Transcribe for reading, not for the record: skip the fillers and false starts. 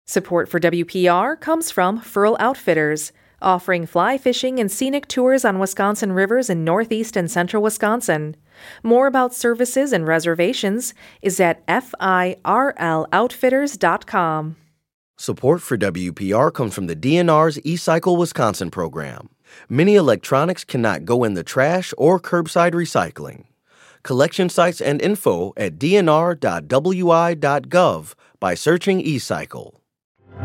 Support for WPR comes from Furl Outfitters, offering fly fishing and scenic tours on Wisconsin rivers in northeast and central Wisconsin. More about services and reservations is at firloutfitters.com. Support for WPR comes from the DNR's eCycle Wisconsin program. Many electronics cannot go in the trash or curbside recycling. Collection sites and info at dnr.wi.gov by searching eCycle.